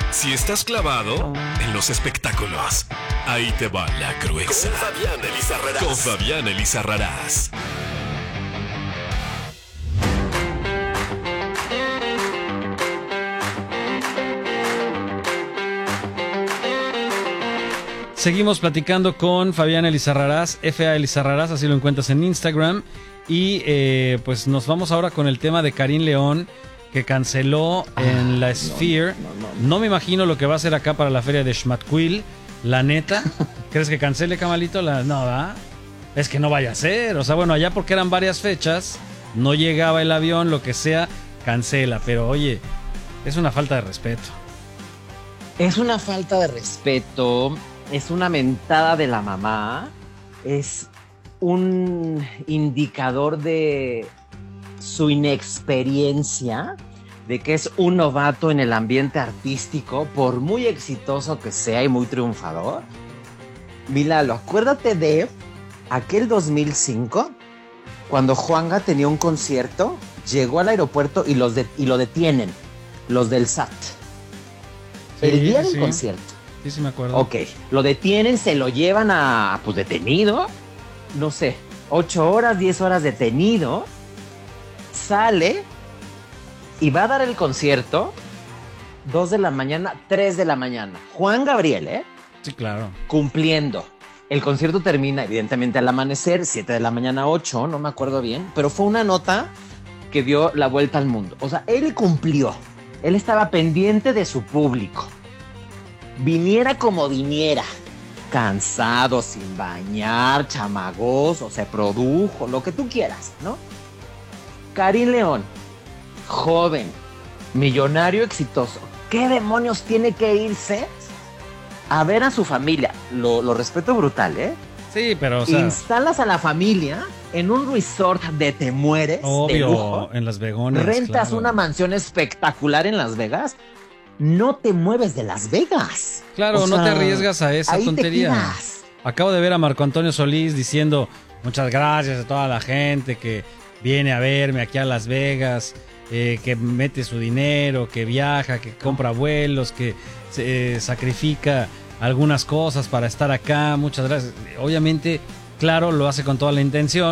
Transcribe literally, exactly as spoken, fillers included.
Si estás clavado en los espectáculos, ahí te va la Cruexa. Con Fabián Elizarrarás. Con Fabián Elizarrarás. Seguimos platicando con Fabián Elizarrarás, F A Elizarrarás, así lo encuentras en Instagram. Y eh, pues nos vamos ahora con el tema de Karim León, que canceló ah, en la Sphere. No, no, no, no. no me imagino lo que va a hacer acá para la feria de Xmatquil, la neta. ¿Crees que cancele, Camalito? La... No, ¿verdad? Es que no vaya a ser. O sea, bueno, allá porque eran varias fechas, no llegaba el avión, lo que sea, cancela. Pero oye, es una falta de respeto. Es una falta de respeto. Es una mentada de la mamá, es un indicador de su inexperiencia, de que es un novato en el ambiente artístico, por muy exitoso que sea y muy triunfador. Milalo, acuérdate de aquel dos mil cinco, cuando Juanga tenía un concierto, llegó al aeropuerto y, los de, y lo detienen, los del S A T. Sí, el día del sí. concierto. Sí, sí me acuerdo. Ok, lo detienen, se lo llevan a, pues, detenido, no sé, ocho horas, diez horas detenido, sale y va a dar el concierto, dos de la mañana, tres de la mañana. Juan Gabriel, ¿eh? Sí, claro. Cumpliendo. El concierto termina, evidentemente, al amanecer, siete de la mañana, ocho, no me acuerdo bien, pero fue una nota que dio la vuelta al mundo. O sea, él cumplió, él estaba pendiente de su público. Viniera como viniera, cansado, sin bañar, chamagoso, se produjo, lo que tú quieras, ¿no? Karim León, joven, millonario exitoso, ¿qué demonios tiene que irse a ver a su familia? Lo, lo respeto brutal, ¿eh? Sí, pero o sea... Instalas a la familia en un resort de te mueres, obvio, de lujo, en Las Vegones, rentas claro. una mansión espectacular en Las Vegas. No te mueves de Las Vegas. Claro, o sea, no te arriesgas a esa ahí tontería. Te quedas. Acabo de ver a Marco Antonio Solís diciendo muchas gracias a toda la gente que viene a verme aquí a Las Vegas, eh, que mete su dinero, que viaja, que compra vuelos, que se, eh, sacrifica algunas cosas para estar acá. Muchas gracias. Obviamente, claro, lo hace con toda la intención.